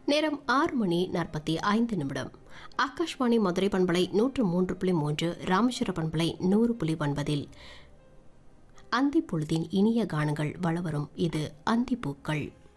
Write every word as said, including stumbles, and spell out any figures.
நேரம் ஆறு மணி நாற்பத்தி ஐந்து நிமிடம். ஆகாஷ்வாணி மதுரை பண்பலை நூற்று மூன்று புள்ளி மூன்று, ராமேஸ்வர பண்பலை நூறு புள்ளி ஒன்பதில் அந்தி பொழுதின் இனிய கானங்கள் வளவரும். இது அந்திப்பூக்கள்.